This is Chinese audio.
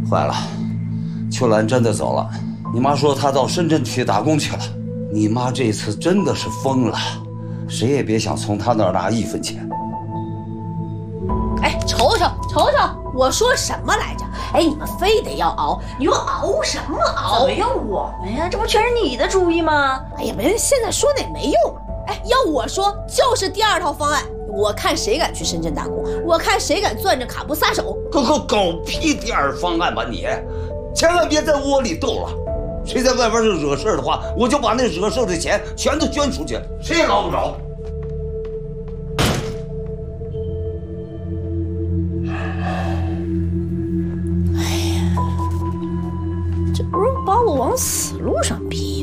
坏了，秋兰真的走了。你妈说她到深圳去打工去了。你妈这次真的是疯了，谁也别想从她那儿拿1分钱。 哎，瞅瞅，我说什么来着？哎，你们非得要熬，你们熬什么熬？ 怎么要我们呀？这不全是你的主意吗？ 哎呀，人现在说那也没用。哎，要我说就是第2套方案。我看谁敢去深圳打工，我看谁敢攥着卡布撒手。 狗屁第2方案吧你！千万别在窝里斗了。谁在外边惹事的话，我就把那惹事的钱全都捐出去，谁也捞不着。 这不是把我往死路上逼。